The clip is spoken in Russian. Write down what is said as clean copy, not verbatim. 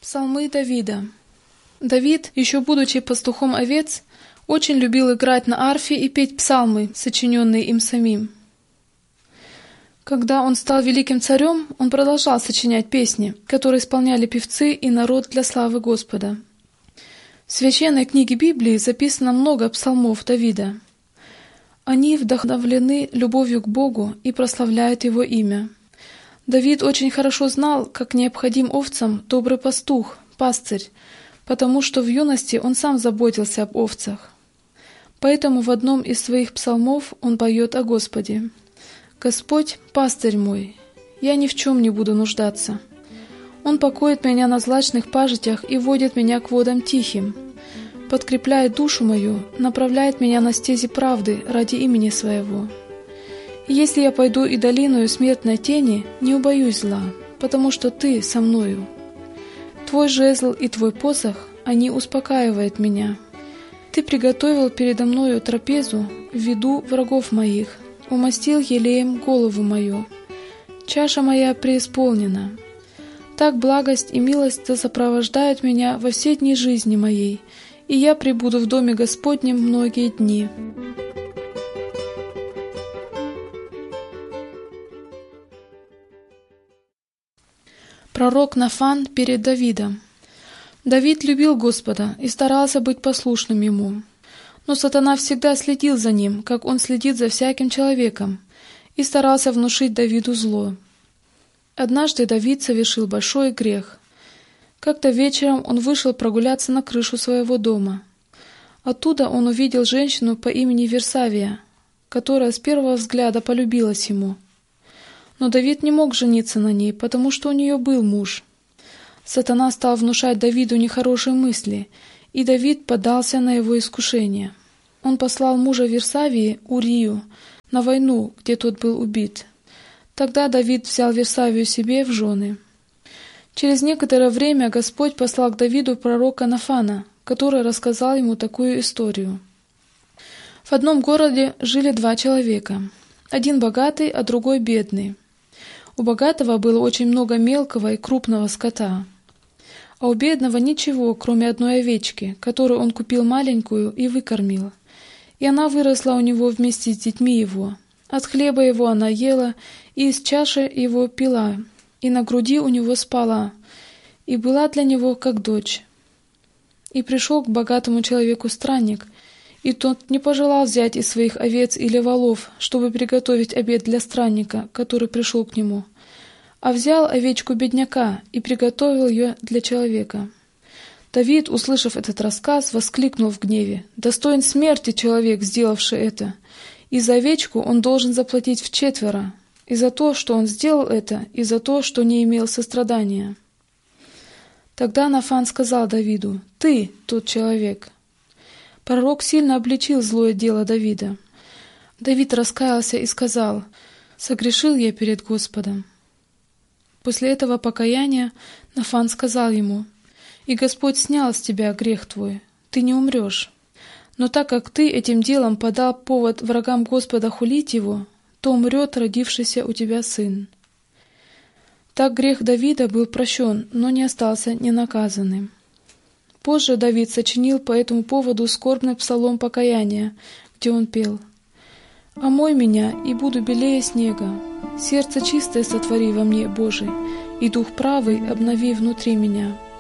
Псалмы Давида. Давид, еще будучи пастухом овец, очень любил играть на арфе и петь псалмы, сочиненные им самим. Когда он стал великим царем, он продолжал сочинять песни, которые исполняли певцы и народ для славы Господа. В священной книге Библии записано много псалмов Давида. Они вдохновлены любовью к Богу и прославляют Его имя. Давид очень хорошо знал, как необходим овцам добрый пастух, пастырь, потому что в юности он сам заботился об овцах. Поэтому в одном из своих псалмов он поет о Господе. «Господь, пастырь мой, я ни в чем не буду нуждаться. Он покоит меня на злачных пажитях и водит меня к водам тихим, подкрепляет душу мою, направляет меня на стези правды ради имени Своего. И если я пойду и долиною смертной тени, не убоюсь зла, потому что Ты со мною. Твой жезл и Твой посох, они успокаивают меня. Ты приготовил передо мною трапезу в виду врагов моих, умастил елеем голову мою. Чаша моя преисполнена. Так благость и милость сопровождают меня во все дни жизни моей, и я пребуду в доме Господнем многие дни». Пророк Нафан перед Давидом. Давид любил Господа и старался быть послушным Ему. Но сатана всегда следил за ним, как он следит за всяким человеком, и старался внушить Давиду зло. Однажды Давид совершил большой грех. Как-то вечером он вышел прогуляться на крышу своего дома. Оттуда он увидел женщину по имени Версавия, которая с первого взгляда полюбилась ему. Но Давид не мог жениться на ней, потому что у нее был муж. Сатана стал внушать Давиду нехорошие мысли, и Давид поддался на его искушение. Он послал мужа Версавии, Урию, на войну, где тот был убит. Тогда Давид взял Версавию себе в жены. Через некоторое время Господь послал к Давиду пророка Нафана, который рассказал ему такую историю. В одном городе жили два человека. Один богатый, а другой бедный. У богатого было очень много мелкого и крупного скота, а у бедного ничего, кроме одной овечки, которую он купил маленькую и выкормил. И она выросла у него вместе с детьми его. От хлеба его она ела, и из чаши его пила, и на груди у него спала, и была для него как дочь. И пришел к богатому человеку странник, и тот не пожелал взять из своих овец или волов, чтобы приготовить обед для странника, который пришел к нему, а взял овечку бедняка и приготовил ее для человека. Давид, услышав этот рассказ, воскликнул в гневе: «Достоин смерти человек, сделавший это, и за овечку он должен заплатить вчетверо, и за то, что он сделал это, и за то, что не имел сострадания». Тогда Нафан сказал Давиду: «Ты тот человек». Пророк сильно обличил злое дело Давида. Давид раскаялся и сказал: «Согрешил я перед Господом». После этого покаяния Нафан сказал ему: «И Господь снял с тебя грех твой, ты не умрешь. Но так как ты этим делом подал повод врагам Господа хулить его, то умрет родившийся у тебя сын». Так грех Давида был прощен, но не остался ненаказанным. Позже Давид сочинил по этому поводу скорбный псалом покаяния, где он пел: «Омой меня, и буду белее снега, сердце чистое сотвори во мне, Божий, и дух правый обнови внутри меня».